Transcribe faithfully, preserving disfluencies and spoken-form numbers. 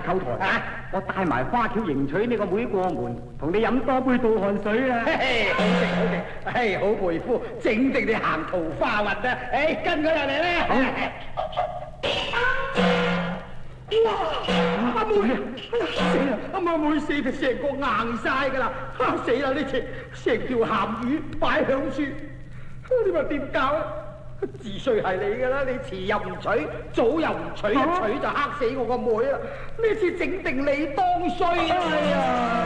購台啊！我帶埋花轎迎娶呢個妹過門，同你飲多杯倒汗水啊！ 好食好食，唉，好妹夫，整定你行桃花運啊！唉，跟佢入嚟啦！哇！阿妹，哎呀死啦！阿妹死就成個硬晒噶啦，嚇死啦！呢隻成條鹹魚擺響樹，你話點搞啊？自衰係你噶啦，你遲又唔娶，早又唔娶，一娶就嚇死我個妹啦！呢次整定你當衰啊！